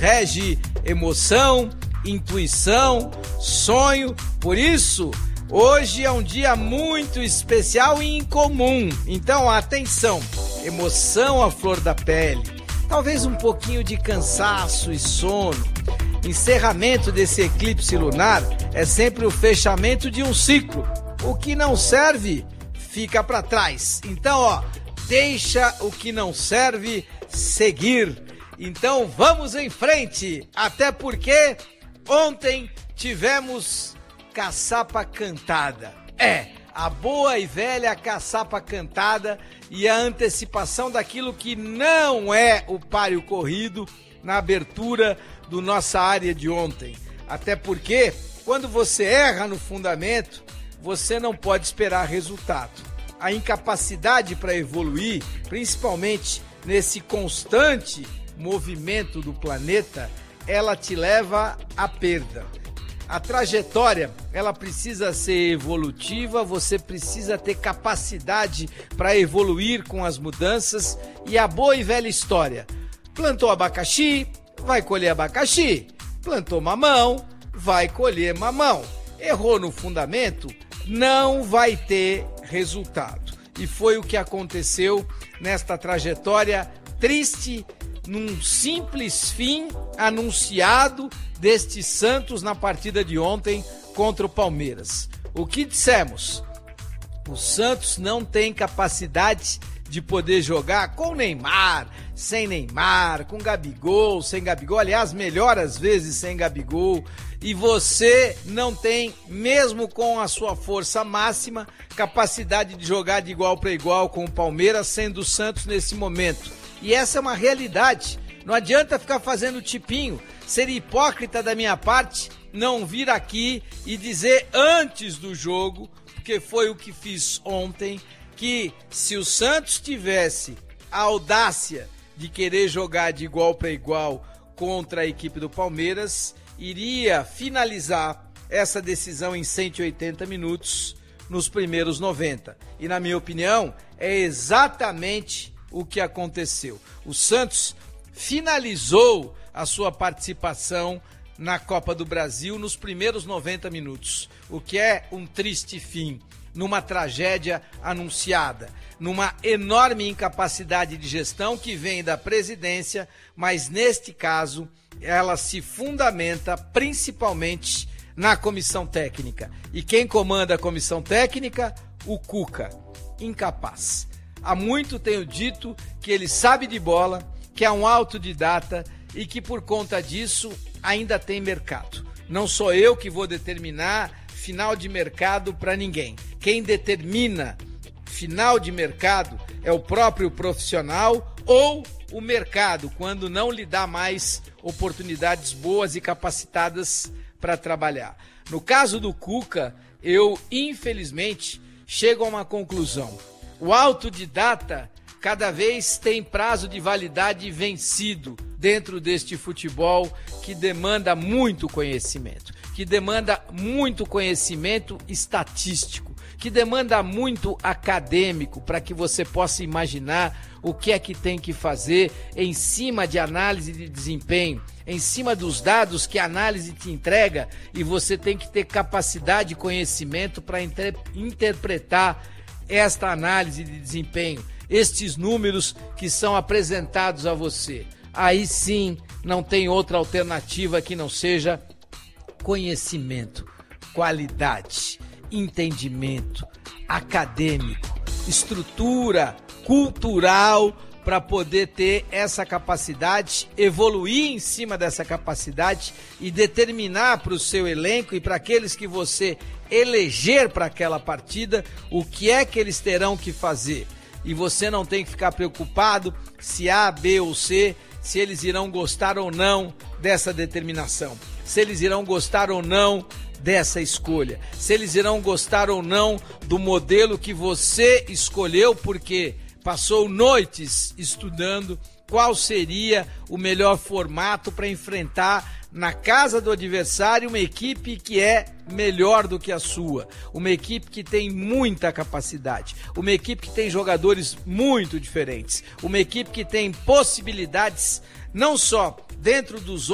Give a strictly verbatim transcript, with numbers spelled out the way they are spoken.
rege emoção, intuição, sonho. Por isso, hoje é um dia muito especial e incomum. Então, atenção, emoção à flor da pele, talvez um pouquinho de cansaço e sono. Encerramento desse eclipse lunar é sempre o fechamento de um ciclo. O que não serve, fica para trás. Então, ó, deixa o que não serve seguir. Então, vamos em frente. Até porque ontem tivemos caçapa cantada. É, a boa e velha caçapa cantada e a antecipação daquilo que não é o páreo corrido na abertura do nossa área de ontem. Até porque, quando você erra no fundamento, você não pode esperar resultado. A incapacidade para evoluir, principalmente nesse constante movimento do planeta, ela te leva à perda. A trajetória, ela precisa ser evolutiva, você precisa ter capacidade para evoluir com as mudanças e a boa e velha história. Plantou abacaxi, vai colher abacaxi. Plantou mamão, vai colher mamão. Errou no fundamento, não vai ter resultado. E foi o que aconteceu nesta trajetória triste, num simples fim anunciado deste Santos na partida de ontem contra o Palmeiras. O que dissemos? O Santos não tem capacidade de poder jogar com Neymar, sem Neymar, com Gabigol, sem Gabigol, aliás, melhor às vezes sem Gabigol, e você não tem, mesmo com a sua força máxima, capacidade de jogar de igual para igual com o Palmeiras, sendo o Santos nesse momento. E essa é uma realidade. Não adianta ficar fazendo tipinho, ser hipócrita da minha parte, não vir aqui e dizer antes do jogo, porque foi o que fiz ontem, que se o Santos tivesse a audácia de querer jogar de igual para igual contra a equipe do Palmeiras, iria finalizar essa decisão em cento e oitenta minutos nos primeiros noventa. E na minha opinião, é exatamente o que aconteceu. O Santos finalizou a sua participação na Copa do Brasil nos primeiros noventa minutos, o que é um triste fim, numa tragédia anunciada, numa enorme incapacidade de gestão que vem da presidência, mas neste caso ela se fundamenta principalmente na comissão técnica. E quem comanda a comissão técnica? O Cuca, incapaz. Há muito tenho dito que ele sabe de bola, que é um autodidata e que por conta disso ainda tem mercado. Não sou eu que vou determinar final de mercado para ninguém. Quem determina final de mercado é o próprio profissional ou o mercado, quando não lhe dá mais oportunidades boas e capacitadas para trabalhar. No caso do Cuca, eu infelizmente chego a uma conclusão. O autodidata cada vez tem prazo de validade vencido dentro deste futebol que demanda muito conhecimento, que demanda muito conhecimento estatístico, que demanda muito acadêmico para que você possa imaginar o que é que tem que fazer em cima de análise de desempenho, em cima dos dados que a análise te entrega, e você tem que ter capacidade e conhecimento para inter- interpretar esta análise de desempenho, estes números que são apresentados a você. Aí sim não tem outra alternativa que não seja conhecimento, qualidade, entendimento acadêmico, estrutura cultural para poder ter essa capacidade, evoluir em cima dessa capacidade e determinar para o seu elenco e para aqueles que você eleger para aquela partida o que é que eles terão que fazer. E você não tem que ficar preocupado se A, B ou C, se eles irão gostar ou não dessa determinação, se eles irão gostar ou não dessa escolha, se eles irão gostar ou não do modelo que você escolheu, porque passou noites estudando qual seria o melhor formato para enfrentar na casa do adversário uma equipe que é melhor do que a sua, uma equipe que tem muita capacidade, uma equipe que tem jogadores muito diferentes, uma equipe que tem possibilidades não só dentro dos